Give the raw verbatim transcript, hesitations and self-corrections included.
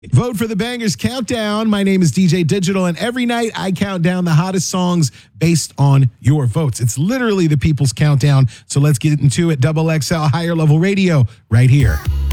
Vote for the Bangers Countdown. My name is D J Digital, and every night I count down the hottest songs based on your votes. It's literally the people's countdown. So let's get into it. Double X L Higher Level Radio right here.